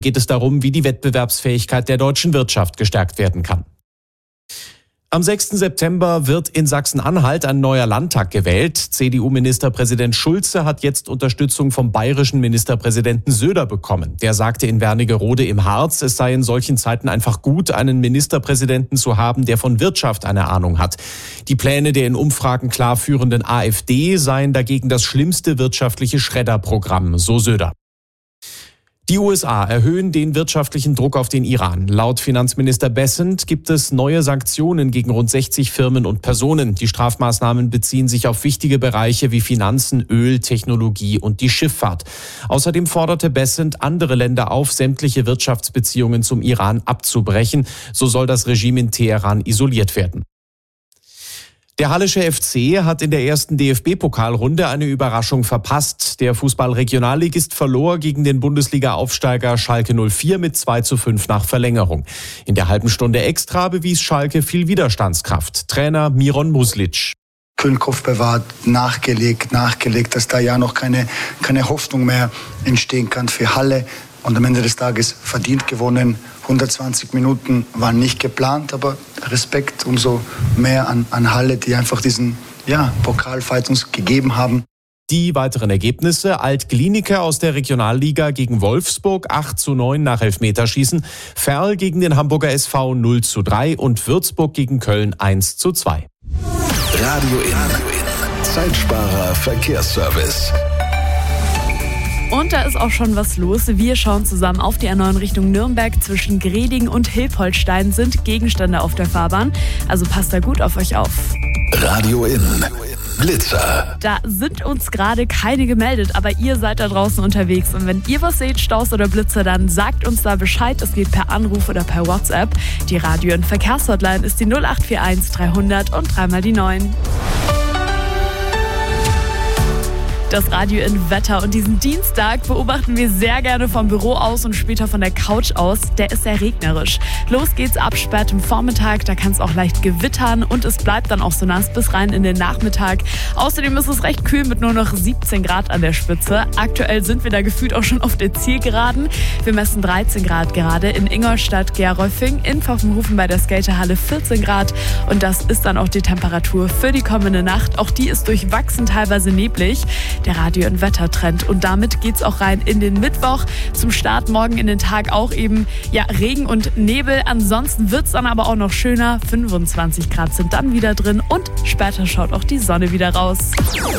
geht es darum, wie die Wettbewerbsfähigkeit der deutschen Wirtschaft gestärkt werden kann. Am 6. September wird in Sachsen-Anhalt ein neuer Landtag gewählt. CDU-Ministerpräsident Schulze hat jetzt Unterstützung vom bayerischen Ministerpräsidenten Söder bekommen. Der sagte in Wernigerode im Harz, es sei in solchen Zeiten einfach gut, einen Ministerpräsidenten zu haben, der von Wirtschaft eine Ahnung hat. Die Pläne der in Umfragen klar führenden AfD seien dagegen das schlimmste wirtschaftliche Schredderprogramm, so Söder. Die USA erhöhen den wirtschaftlichen Druck auf den Iran. Laut Finanzminister Bessent gibt es neue Sanktionen gegen rund 60 Firmen und Personen. Die Strafmaßnahmen beziehen sich auf wichtige Bereiche wie Finanzen, Öl, Technologie und die Schifffahrt. Außerdem forderte Bessent andere Länder auf, sämtliche Wirtschaftsbeziehungen zum Iran abzubrechen. So soll das Regime in Teheran isoliert werden. Der Hallische FC hat in der ersten DFB-Pokalrunde eine Überraschung verpasst. Der Fußball-Regionalligist verlor gegen den Bundesliga-Aufsteiger Schalke 04 mit 2:5 nach Verlängerung. In der halben Stunde extra bewies Schalke viel Widerstandskraft. Trainer Miron Muslic. Kopf bewahrt, nachgelegt, dass da ja noch keine Hoffnung mehr entstehen kann für Halle. Und am Ende des Tages verdient gewonnen. 120 Minuten waren nicht geplant, aber Respekt umso mehr an Halle, die einfach diesen Pokalfight uns gegeben haben. Die weiteren Ergebnisse: Alt-Glienicke aus der Regionalliga gegen Wolfsburg 8:9 nach Elfmeterschießen, Verl gegen den Hamburger SV 0:3 und Würzburg gegen Köln 1:2. Radio In. Zeitsparer Verkehrsservice. Und da ist auch schon was los. Wir schauen zusammen auf die A9 Richtung Nürnberg. Zwischen Greding und Hilpoltstein sind Gegenstände auf der Fahrbahn. Also passt da gut auf euch auf. Radio In. Blitzer. Da sind uns gerade keine gemeldet, aber ihr seid da draußen unterwegs. Und wenn ihr was seht, Staus oder Blitzer, dann sagt uns da Bescheid. Es geht per Anruf oder per WhatsApp. Die Radio In Verkehrshotline ist die 0841 300 und 3 die 9. Das Radio In Wetter und diesen Dienstag beobachten wir sehr gerne vom Büro aus und später von der Couch aus. Der ist sehr regnerisch. Los geht's ab spätem Vormittag, da kann es auch leicht gewittern und es bleibt dann auch so nass bis rein in den Nachmittag. Außerdem ist es recht kühl mit nur noch 17 Grad an der Spitze. Aktuell sind wir da gefühlt auch schon auf der Zielgeraden. Wir messen 13 Grad gerade in Ingolstadt, Gerolfing, in Pfaffenhofen bei der Skaterhalle 14 Grad und das ist dann auch die Temperatur für die kommende Nacht. Auch die ist durchwachsen, teilweise neblig. Der Radio In Wettertrend. Und damit geht's auch rein in den Mittwoch. Zum Start morgen in den Tag auch eben Regen und Nebel. Ansonsten wird's dann aber auch noch schöner. 25 Grad sind dann wieder drin und später schaut auch die Sonne wieder raus.